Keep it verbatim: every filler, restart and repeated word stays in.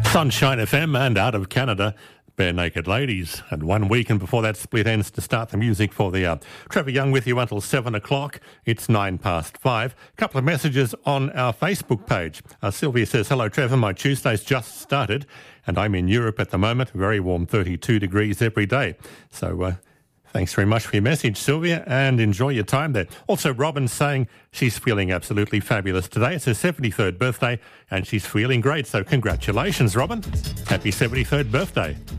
Sunshine F M and out of Canada, Bare Naked Ladies. And one weekend before that split ends to start the music for the hour. Trevor Young with you until seven o'clock. It's nine past five. A couple of messages on our Facebook page. Uh, Sylvia says, hello Trevor, my Tuesday's just started and I'm in Europe at the moment. Very warm, thirty-two degrees every day. So uh, thanks very much for your message, Sylvia, and enjoy your time there. Also, Robin's saying she's feeling absolutely fabulous today. It's her seventy-third birthday and she's feeling great. So congratulations, Robin. Happy seventy-third birthday.